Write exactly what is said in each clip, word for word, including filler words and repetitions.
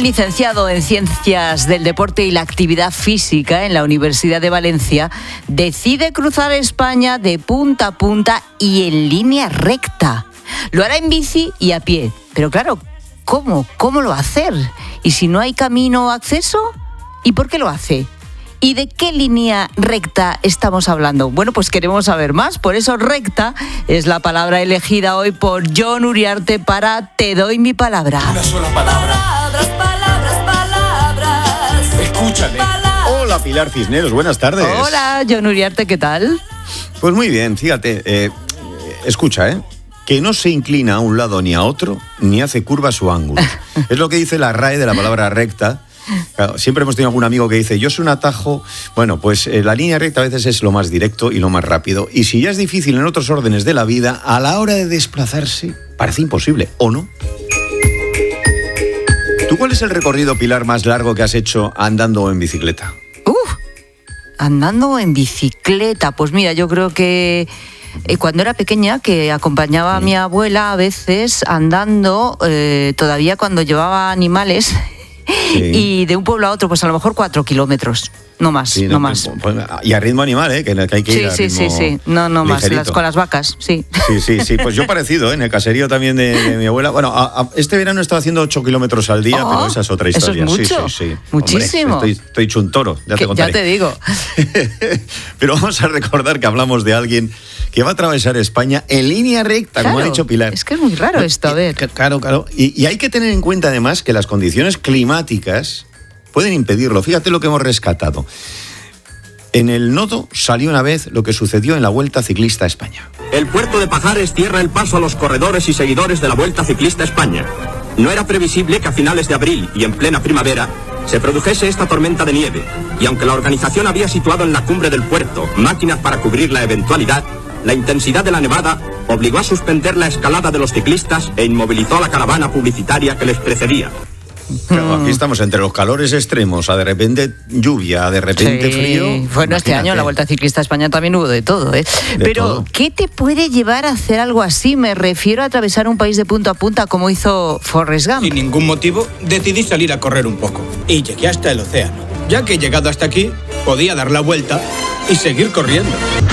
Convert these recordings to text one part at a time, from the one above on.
licenciado en Ciencias del Deporte y la Actividad Física en la Universidad de Valencia decide cruzar España de punta a punta y en línea recta. Lo hará en bici y a pie. Pero claro, ¿cómo? ¿Cómo lo va a hacer? ¿Y si no hay camino o acceso? ¿Y por qué lo hace? ¿Y de qué línea recta estamos hablando? Bueno, pues queremos saber más. Por eso recta es la palabra elegida hoy por Jon Uriarte para Te doy mi palabra. Una sola palabra. Palabras, palabras, palabras. Escúchame. Palabras. Hola, Pilar Cisneros, buenas tardes. Hola, Jon Uriarte, ¿qué tal? Pues muy bien, fíjate, eh, escucha, ¿eh? Que no se inclina a un lado ni a otro, ni hace curvas o ángulos. Es lo que dice la R A E de la palabra recta. Claro, siempre hemos tenido algún amigo que dice, yo soy un atajo. Bueno, pues eh, la línea recta a veces es lo más directo y lo más rápido. Y si ya es difícil en otros órdenes de la vida, a la hora de desplazarse, parece imposible, ¿o no? ¿Tú cuál es el recorrido, Pilar, más largo que has hecho andando o en bicicleta? Uf, andando en bicicleta. Pues mira, yo creo que eh, cuando era pequeña, que acompañaba a mi abuela a veces andando, eh, todavía cuando llevaba animales... Sí. Y de un pueblo a otro, pues a lo mejor cuatro kilómetros, no más, sí, no, no más. Pues, y a ritmo animal, ¿eh? Que, que hay que sí, ir a sí, ritmo sí, sí, no, no más, las, con las vacas, sí. Sí, sí, sí, pues yo parecido, ¿eh? En el caserío también de, de mi abuela. Bueno, a, a, este verano he estado haciendo ocho kilómetros al día, oh, pero esa es otra historia. Eso es mucho, sí, sí, sí. Muchísimo. Hombre, estoy, estoy chuntoro, ya te contaré. Ya te digo. Pero vamos a recordar que hablamos de alguien que va a atravesar España en línea recta, claro, como ha dicho Pilar. Es que es muy raro esto, a ver. Claro, claro. Y, y hay que tener en cuenta además que las condiciones climáticas pueden impedirlo. Fíjate lo que hemos rescatado. En el nodo salió una vez lo que sucedió en la Vuelta Ciclista a España. El puerto de Pajares cierra el paso a los corredores y seguidores de la Vuelta Ciclista a España. No era previsible que a finales de abril y en plena primavera se produjese esta tormenta de nieve. Y aunque la organización había situado en la cumbre del puerto máquinas para cubrir la eventualidad, la intensidad de la nevada obligó a suspender la escalada de los ciclistas e inmovilizó a la caravana publicitaria que les precedía. Claro, aquí estamos entre los calores extremos, a de repente lluvia, a de repente sí. frío. Bueno, imagínate. Este año la Vuelta Ciclista a España también hubo de todo, ¿eh? De Pero, todo. ¿qué te puede llevar a hacer algo así? Me refiero a atravesar un país de punta a punta como hizo Forrest Gump. Sin ningún motivo, decidí salir a correr un poco. Y llegué hasta el océano. Ya que he llegado hasta aquí, podía dar la vuelta y seguir corriendo.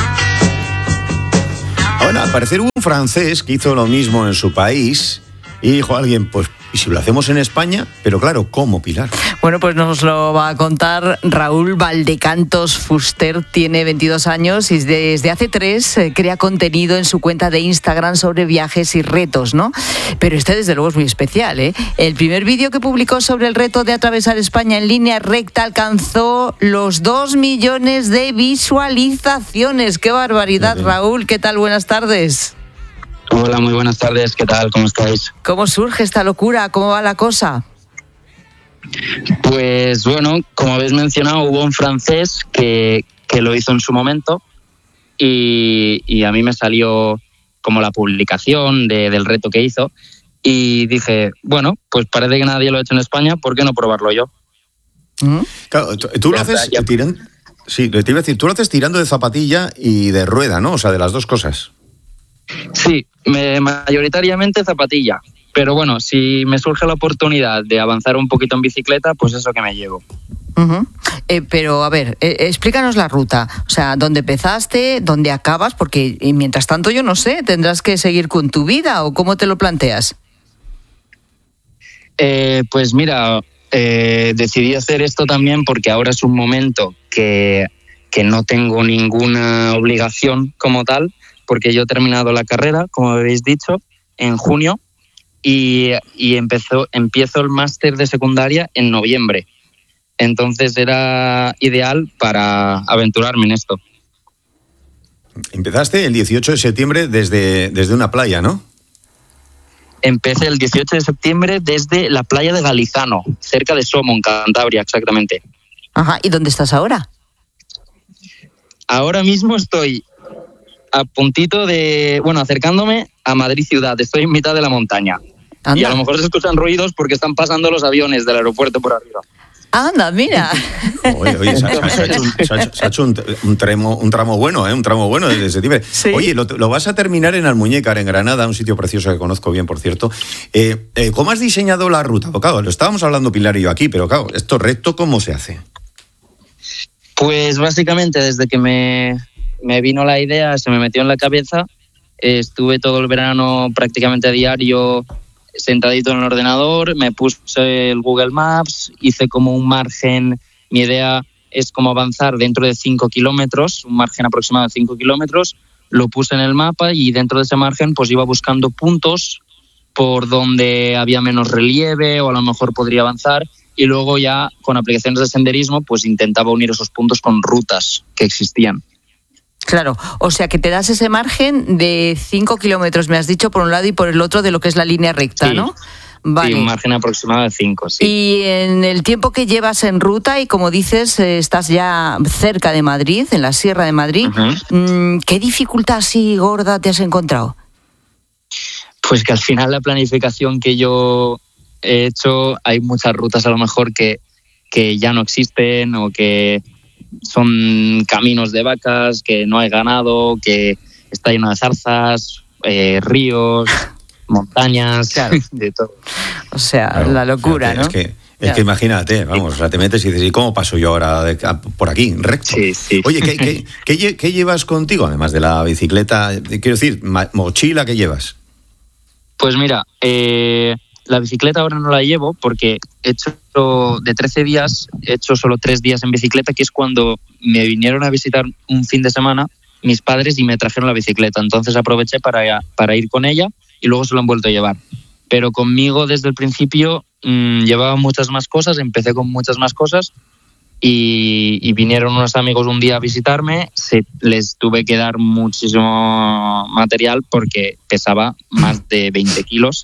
Bueno, al parecer hubo un francés que hizo lo mismo en su país y dijo a alguien, pues, ¿y si lo hacemos en España? Pero claro, ¿cómo, Pilar? Bueno, pues nos lo va a contar Raúl Valdecantos Fuster. Tiene veintidós años y desde hace tres eh, crea contenido en su cuenta de Instagram sobre viajes y retos, ¿no? Pero este desde luego es muy especial, ¿eh? El primer vídeo que publicó sobre el reto de atravesar España en línea recta alcanzó los dos millones de visualizaciones. ¡Qué barbaridad, Bien. Raúl! ¿Qué tal? Buenas tardes. Hola, muy buenas tardes, ¿qué tal? ¿Cómo estáis? ¿Cómo surge esta locura? ¿Cómo va la cosa? Pues bueno, como habéis mencionado, hubo un francés que, que lo hizo en su momento y, y a mí me salió como la publicación de, del reto que hizo y dije, bueno, pues parece que nadie lo ha hecho en España, ¿por qué no probarlo yo? ¿Mm? Claro, tú, tú lo haces ya... tirando, sí, te iba a decir, tú lo haces tirando de zapatilla y de rueda, ¿no? O sea, de las dos cosas. Sí, me, mayoritariamente zapatilla, pero bueno, si me surge la oportunidad de avanzar un poquito en bicicleta, pues eso que me llevo. Uh-huh. Eh, pero a ver, eh, explícanos la ruta, o sea, dónde empezaste, dónde acabas, porque eh, mientras tanto yo no sé, tendrás que seguir con tu vida o cómo te lo planteas. Eh, pues mira, eh, decidí hacer esto también porque ahora es un momento que, que no tengo ninguna obligación como tal, porque yo he terminado la carrera, como habéis dicho, en junio y, y empezó, empiezo el máster de secundaria en noviembre. Entonces era ideal para aventurarme en esto. Empezaste el dieciocho de septiembre desde, desde una playa, ¿no? Empecé el dieciocho de septiembre desde la playa de Galizano, cerca de Somo, en Cantabria, exactamente. Ajá, ¿y dónde estás ahora? Ahora mismo estoy a puntito de, bueno, acercándome a Madrid ciudad, estoy en mitad de la montaña. Anda. Y a lo mejor se escuchan ruidos porque están pasando los aviones del aeropuerto por arriba. Anda, mira. Oye, oye, se, ha- se ha hecho, un, se ha hecho- se ha hecho un, un tramo, un tramo bueno, ¿eh? Un tramo bueno desde septiembre. Sí. Oye, lo, lo vas a terminar en Almuñécar, en Granada, un sitio precioso que conozco bien, por cierto. Eh, eh, ¿Cómo has diseñado la ruta? Pues claro, lo estábamos hablando Pilar y yo aquí, pero claro, esto recto, ¿cómo se hace? Pues básicamente desde que me, me vino la idea, se me metió en la cabeza, eh, estuve todo el verano prácticamente a diario sentadito en el ordenador, me puse el Google Maps, hice como un margen, mi idea es como avanzar dentro de cinco kilómetros, un margen aproximado de cinco kilómetros, lo puse en el mapa y dentro de ese margen pues iba buscando puntos por donde había menos relieve o a lo mejor podría avanzar. Y luego ya con aplicaciones de senderismo pues intentaba unir esos puntos con rutas que existían. Claro, o sea que te das ese margen de cinco kilómetros, me has dicho, por un lado y por el otro de lo que es la línea recta, Sí. ¿no? Vale. Sí, un margen aproximado de cinco, sí. Y en el tiempo que llevas en ruta y como dices, eh, estás ya cerca de Madrid, en la Sierra de Madrid, Ujú. mm, ¿qué dificultad así gorda te has encontrado? Pues que al final la planificación que yo he hecho, hay muchas rutas a lo mejor que, que ya no existen o que son caminos de vacas, que no hay ganado, que está lleno de zarzas, eh, ríos, montañas, Claro. de todo. O sea, Claro, la locura, fíjate, ¿no? Es que, es Claro. que imagínate, vamos, o sea, te metes y dices, ¿y cómo paso yo ahora de- a- por aquí, recto? Sí, sí. Oye, ¿qué, qué, qué lle- qué llevas contigo, además de la bicicleta? Quiero decir, ma- mochila, ¿qué llevas? Pues mira, eh, la bicicleta ahora no la llevo porque he hecho de trece días, he hecho solo tres días en bicicleta, que es cuando me vinieron a visitar un fin de semana mis padres y me trajeron la bicicleta. Entonces aproveché para, para ir con ella y luego se lo han vuelto a llevar. Pero conmigo desde el principio mmm, llevaba muchas más cosas, empecé con muchas más cosas y, y vinieron unos amigos un día a visitarme, se, les tuve que dar muchísimo material porque pesaba más de veinte kilos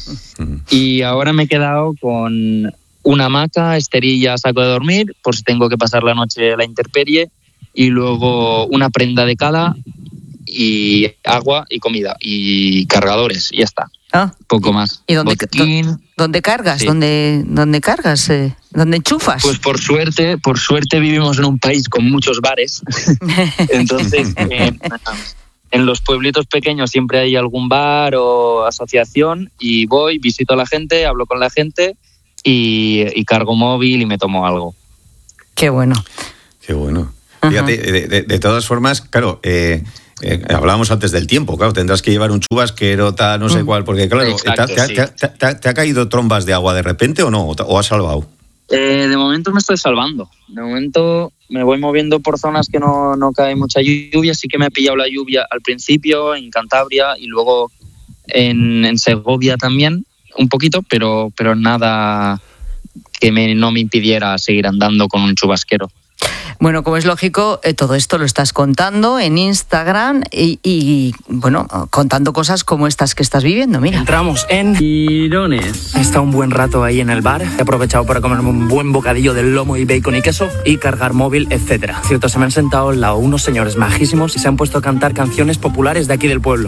y ahora me he quedado con una hamaca, esterilla, saco de dormir por si tengo que pasar la noche a la intemperie y luego una prenda de cala y agua y comida y cargadores y ya está. Ah, Poco más. ¿y dónde, Botiquín. dó- dónde cargas? Sí. ¿Dónde, dónde cargas? Eh, ¿Dónde enchufas? Pues por suerte, por suerte vivimos en un país con muchos bares. Entonces, eh, en los pueblitos pequeños siempre hay algún bar o asociación y voy, visito a la gente, hablo con la gente y, y cargo móvil y me tomo algo. Qué bueno. Qué bueno. Ajá. Fíjate, de, de- de todas formas, claro, eh, eh, hablábamos antes del tiempo, claro, tendrás que llevar un chubasquero, tal, no sé Mm. cuál, porque claro, Exacto, ¿te, ha- sí. te ha- te ha- te ha- te ha caído trombas de agua de repente o no? ¿O, te- o has salvado? Eh, de momento me estoy salvando. De momento me voy moviendo por zonas que no, no cae mucha lluvia. Sí que me ha pillado la lluvia al principio en Cantabria y luego en, en Segovia también, un poquito, pero, pero nada que me, no me impidiera seguir andando con un chubasquero. Bueno, como es lógico, eh, todo esto lo estás contando en Instagram y, y, bueno, contando cosas como estas que estás viviendo, mira. Entramos en Mirones. He estado un buen rato ahí en el bar. He aprovechado para comerme un buen bocadillo de lomo y bacon y queso y cargar móvil, etcétera. Cierto, se me han sentado al lado unos señores majísimos y se han puesto a cantar canciones populares de aquí del pueblo.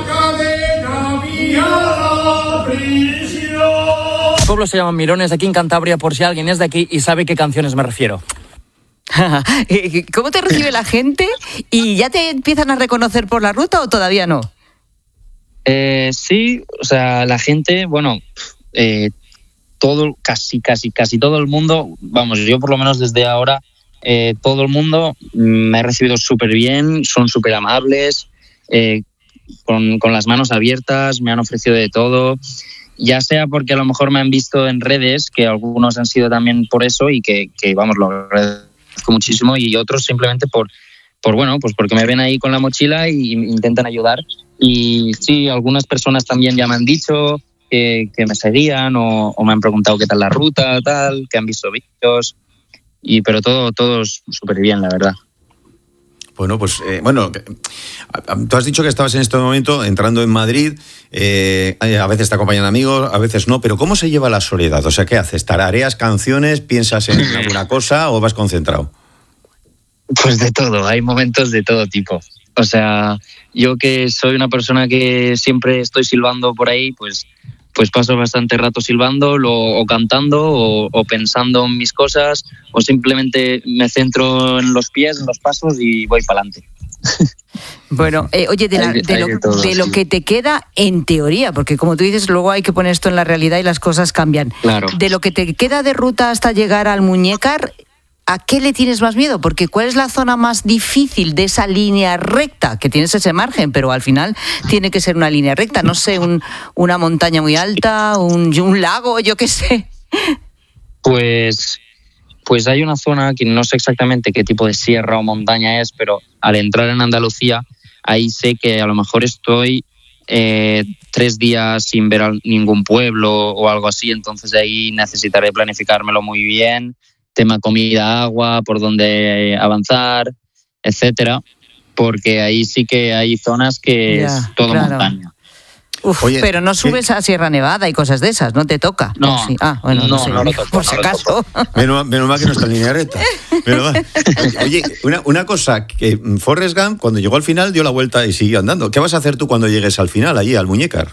El pueblo se llama Mirones, aquí en Cantabria, por si alguien es de aquí y sabe qué canciones me refiero. ¿Cómo te recibe la gente? ¿Y ya te empiezan a reconocer por la ruta o todavía no? Eh, sí, o sea, la gente, bueno, eh, todo, casi, casi, casi todo el mundo, vamos, yo por lo menos desde ahora, eh, todo el mundo me ha recibido súper bien, son súper amables, eh, con, con las manos abiertas, me han ofrecido de todo, ya sea porque a lo mejor me han visto en redes, que algunos han sido también por eso y que, que vamos, lo agradezco muchísimo, y otros simplemente por, por bueno, pues porque me ven ahí con la mochila y intentan ayudar. Y sí, algunas personas también ya me han dicho que, que me seguían o, o me han preguntado qué tal la ruta, tal, que han visto vídeos, y pero todo, todo súper bien, la verdad. Bueno, pues, eh, bueno, tú has dicho que estabas en este momento entrando en Madrid, eh, a veces te acompañan amigos, a veces no, pero ¿cómo se lleva la soledad? O sea, ¿qué haces? ¿Tarareas canciones? ¿Piensas en alguna cosa o vas concentrado? Pues de todo, hay momentos de todo tipo. O sea, yo que soy una persona que siempre estoy silbando por ahí, pues pues paso bastante rato silbando lo, o cantando o, o pensando en mis cosas, o simplemente me centro en los pies, en los pasos y voy para adelante. Bueno, eh, oye, de, la, Hay- de, hay lo, de todo, de lo sí. que te queda en teoría, porque como tú dices, luego hay que poner esto en la realidad y las cosas cambian. Claro. De lo que te queda de ruta hasta llegar al Muñécar, ¿a qué le tienes más miedo? Porque ¿cuál es la zona más difícil de esa línea recta? Que tienes ese margen, pero al final tiene que ser una línea recta. No sé, un, una montaña muy alta, un, un lago, yo qué sé. Pues, pues hay una zona que no sé exactamente qué tipo de sierra o montaña es, pero al entrar en Andalucía, ahí sé que a lo mejor estoy eh, tres días sin ver a ningún pueblo o algo así, entonces ahí necesitaré planificármelo muy bien, tema comida, agua, por dónde avanzar, etcétera, porque ahí sí que hay zonas que Ya, es todo claro. montaña. Uf, Oye, pero no ¿qué? subes a Sierra Nevada y cosas de esas, no te toca. No, ¿O sí? Ah, bueno, no, no, sé, no lo toco, por si no lo acaso. Menos, menos mal que no está en línea recta. Menos mal. Oye, una, una cosa, que Forrest Gump, cuando llegó al final, dio la vuelta y siguió andando. ¿Qué vas a hacer tú cuando llegues al final, allí, al Muñécar?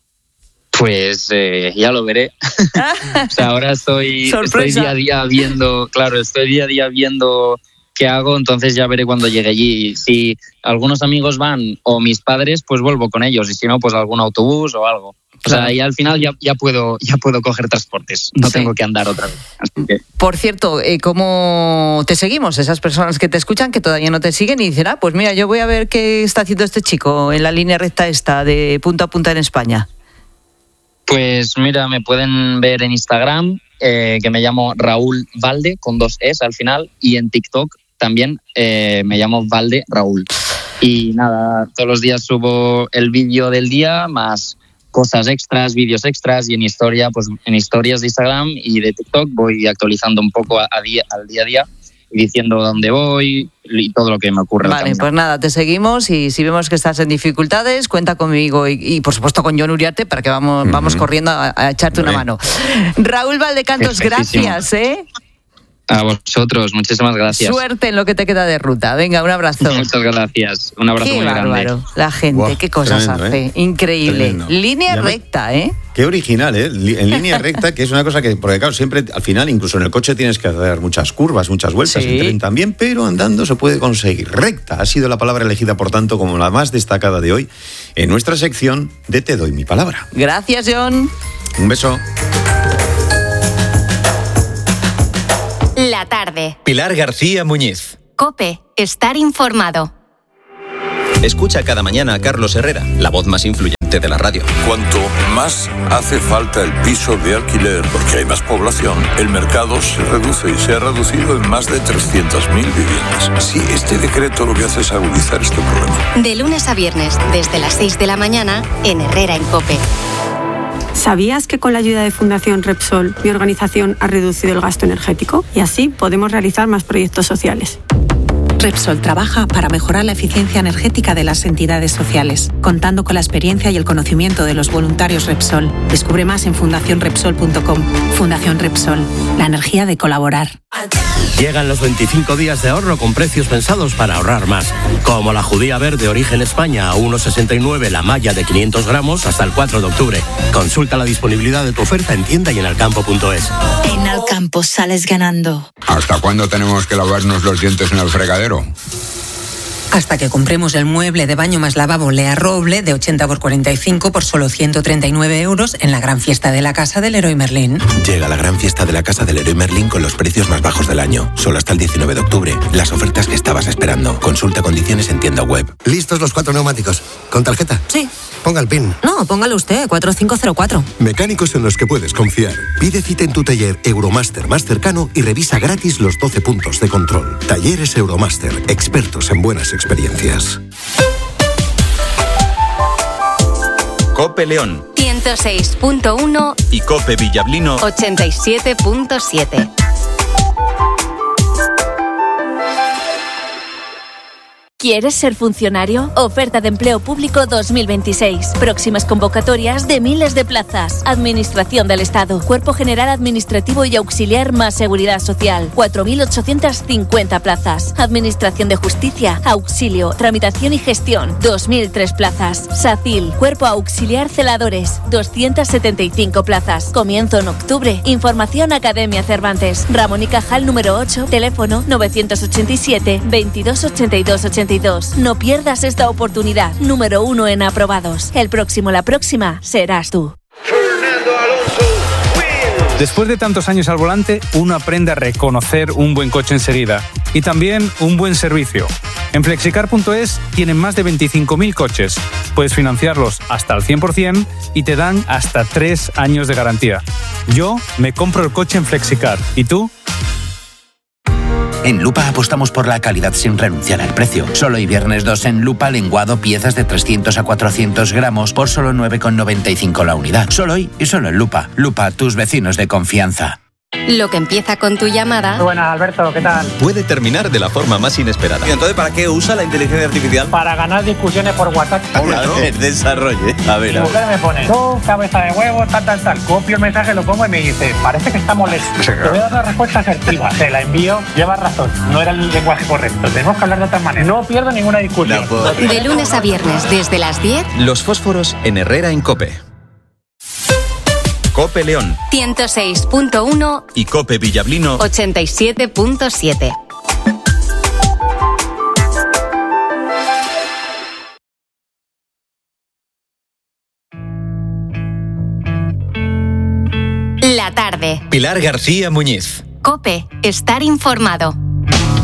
Pues eh, ya lo veré. O sea, ahora estoy, estoy Sorpresa. día a día viendo, claro, estoy día a día viendo qué hago, entonces ya veré cuando llegue allí. Si algunos amigos van o mis padres, pues vuelvo con ellos, y si no, pues algún autobús o algo. O Claro. sea, y al final ya, ya puedo ya puedo coger transportes, no Sí. tengo que andar otra vez. Así que Por cierto, eh, ¿cómo te seguimos? Esas personas que te escuchan, que todavía no te siguen y dicen, ah, pues mira, yo voy a ver qué está haciendo este chico en la línea recta esta de punta a punta en España. Pues mira, me pueden ver en Instagram, eh, que me llamo Raúl Valde, con dos Es al final, y en TikTok también eh, me llamo Valde Raúl. Y nada, todos los días subo el vídeo del día, más cosas extras, vídeos extras, y en historia, pues en historias de Instagram y de TikTok voy actualizando un poco a, a día, al día a día y diciendo dónde voy y todo lo que me ocurre. en el Vale, camino. pues nada, te seguimos y si vemos que estás en dificultades, cuenta conmigo y, y, por supuesto con Jon Uriarte para que vamos, Ujú. vamos corriendo a, a echarte una Vale. mano. Raúl Valdecantos, Perfectísimo. gracias, ¿eh? A vosotros, muchísimas gracias. Suerte en lo que te queda de ruta. Venga, un abrazo. Muchas gracias. Un abrazo Qué muy grande. bárbaro. La gente, Buah, qué cosas tremendo, hace. ¿eh? Increíble. Tremendo. Línea Y además- recta, ¿eh? Qué original, ¿eh? Li- En línea recta, que es una cosa que, porque claro, siempre al final, incluso en el coche tienes que hacer muchas curvas, muchas vueltas, Sí. en tren también, pero andando se puede conseguir. Recta ha sido la palabra elegida, por tanto, como la más destacada de hoy en nuestra sección de Te doy mi palabra. Gracias, Jon. Un beso. La tarde. Pilar García Muñiz. COPE. Estar informado. Escucha cada mañana a Carlos Herrera, la voz más influyente de la radio. Cuanto más hace falta el piso de alquiler porque hay más población, el mercado se reduce y se ha reducido en más de trescientas mil viviendas. Sí, este decreto lo que hace es agudizar este problema. De lunes a viernes, desde las seis de la mañana, en Herrera en COPE. ¿Sabías que con la ayuda de Fundación Repsol, mi organización ha reducido el gasto energético? Y así podemos realizar más proyectos sociales. Repsol trabaja para mejorar la eficiencia energética de las entidades sociales, contando con la experiencia y el conocimiento de los voluntarios Repsol. Descubre más en fundación repsol punto com. Fundación Repsol, la energía de colaborar. Llegan los veinticinco días de ahorro con precios pensados para ahorrar más. Como la judía verde origen España a uno sesenta y nueve la malla de quinientos gramos hasta el cuatro de octubre. Consulta la disponibilidad de tu oferta en tienda y en alcampo punto es. En Alcampo sales ganando. ¿Hasta cuándo tenemos que lavarnos los dientes en el fregadero? Hasta que compremos el mueble de baño más lavabo Lea Roble de ochenta por cuarenta y cinco por solo ciento treinta y nueve euros en la gran fiesta de la casa del Leroy Merlin. Llega la gran fiesta de la casa del Leroy Merlin con los precios más bajos del año. Solo hasta el diecinueve de octubre. Las ofertas que estabas esperando. Consulta condiciones en tienda web. ¿Listos los cuatro neumáticos? ¿Con tarjeta? Sí. Ponga el PIN. No, póngalo usted, cuatro cinco cero cuatro. Mecánicos en los que puedes confiar. Pide cita en tu taller Euromaster más cercano y revisa gratis los doce puntos de control. Talleres Euromaster. Expertos en buenas experiencias. COPE León ciento seis punto uno y COPE Villablino ochenta y siete punto siete. ¿Quieres ser funcionario? Oferta de empleo público dos mil veintiséis. Próximas convocatorias de miles de plazas. Administración del Estado. Cuerpo General Administrativo y Auxiliar más Seguridad Social. cuatro mil ochocientas cincuenta plazas. Administración de Justicia. Auxilio. Tramitación y Gestión. dos mil tres plazas. SACIL. Cuerpo Auxiliar Celadores. doscientas setenta y cinco plazas. Comienzo en octubre. Información Academia Cervantes. Ramón y Cajal número ocho. Teléfono novecientos ochenta y siete, veintidós ochenta y dos ochenta y dos. No pierdas esta oportunidad. Número uno en aprobados. El próximo, la próxima, serás tú. Después de tantos años al volante, uno aprende a reconocer un buen coche enseguida. Y también un buen servicio. En flexicar punto es tienen más de veinticinco mil coches. Puedes financiarlos hasta el cien por ciento y te dan hasta tres años de garantía. Yo me compro el coche en Flexicar. ¿Y tú? En Lupa apostamos por la calidad sin renunciar al precio. Solo hoy viernes dos en Lupa, lenguado, piezas de trescientos a cuatrocientos gramos por solo nueve con noventa y cinco la unidad. Solo hoy y solo en Lupa. Lupa, tus vecinos de confianza. Lo que empieza con tu llamada... Muy buenas, Alberto, ¿qué tal? Puede terminar de la forma más inesperada. ¿Y entonces para qué usa la inteligencia artificial? Para ganar discusiones por WhatsApp. Hola, ¿no? Desarrolle. A ver, Mi a ver. mujer me pone, tú, cabeza de huevo, tal, tal, tal. Copio el mensaje, lo pongo y me dice, parece que está molesto. Te voy a dar una respuesta asertiva. Te la envío, llevas razón. No era el lenguaje correcto. Tenemos que hablar de otra manera. No pierdo ninguna discusión. De lunes a viernes, desde las diez... Los fósforos en Herrera en COPE. COPE León ciento seis punto uno y COPE Villablino ochenta y siete punto siete. La tarde. Pilar García Muñiz. COPE, estar informado.